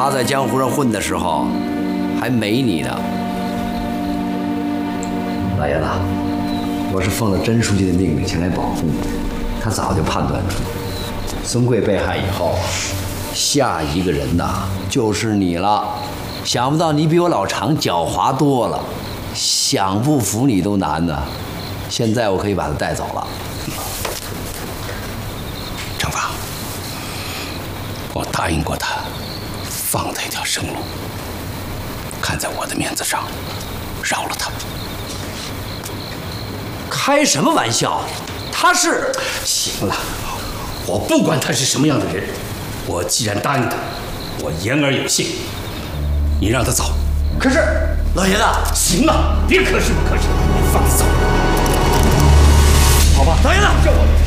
他在江湖上混的时候，还没你呢。老爷子，我是奉了甄书记的命令前来保护你。他早就判断出，孙贵被害以后，下一个人呐就是你了。想不到你比我老常狡猾多了，想不服你都难呢。现在我可以把他带走了。 程发，我答应过他，放他一条生路。看在我的面子上，饶了他。 开什么玩笑？他是…… 行了，我不管他是什么样的人，我既然答应他，我言而有信。你让他走。 可是，老爷子， 行了，别可是不可是，你放他走。 好吧， 老爷子，叫我。